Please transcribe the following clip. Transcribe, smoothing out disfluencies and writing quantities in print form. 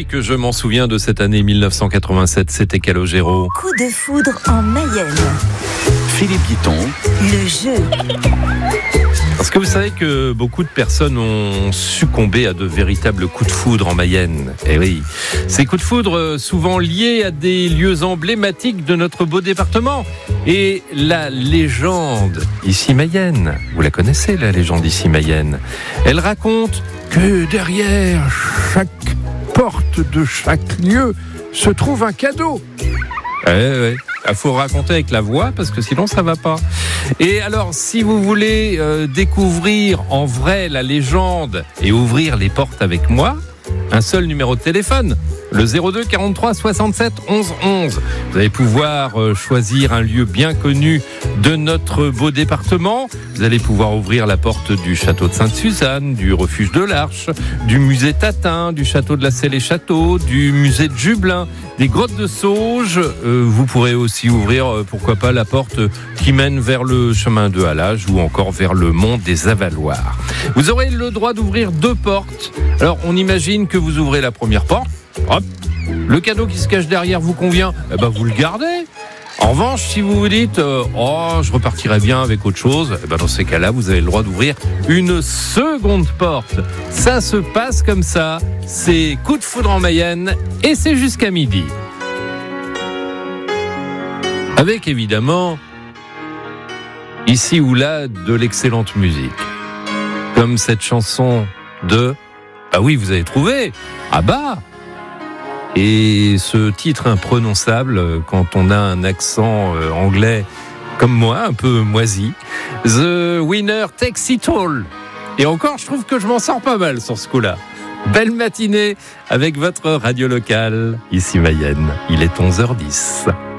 oui, que je m'en souviens de cette année 1987, c'était Calogero. Coup de foudre en Mayenne. Philippe Guiton. Le jeu. Parce que vous savez que beaucoup de personnes ont succombé à de véritables coups de foudre en Mayenne. Eh oui, ces coups de foudre souvent liés à des lieux emblématiques de notre beau département. Et la légende ici Mayenne, vous la connaissez la légende ici Mayenne, elle raconte que derrière chaque porte de chaque lieu se trouve un cadeau. Ouais. Il faut raconter avec la voix parce que sinon ça va pas. Et alors si vous voulez découvrir en vrai la légende et ouvrir les portes avec moi, un seul numéro de téléphone, le 02 43 67 11 11. Vous allez pouvoir choisir un lieu bien connu de notre beau département. Vous allez pouvoir ouvrir la porte du château de Sainte-Suzanne, du refuge de l'Arche, du musée Tatin, du château de la Selle-et-Château, du musée de Jubelin, des grottes de Sauge. Vous pourrez aussi ouvrir, pourquoi pas, la porte qui mène vers le chemin de Halage ou encore vers le mont des Avaloirs. Vous aurez le droit d'ouvrir 2 portes. Alors, on imagine que vous ouvrez la première porte. Hop, le cadeau qui se cache derrière vous convient, vous le gardez. En revanche, si vous vous dites je repartirai bien avec autre chose, dans ces cas-là, vous avez le droit d'ouvrir une seconde porte. Ça se passe comme ça. C'est Coup de foudre en Mayenne et c'est jusqu'à midi. Avec évidemment, ici ou là, de l'excellente musique. Comme cette chanson de... Ah oui, vous avez trouvé. Et ce titre imprononçable, quand on a un accent anglais comme moi, un peu moisi, The Winner Takes It All. Et encore, je trouve que je m'en sors pas mal sur ce coup-là. Belle matinée avec votre radio locale, ici Mayenne. Il est 11h10.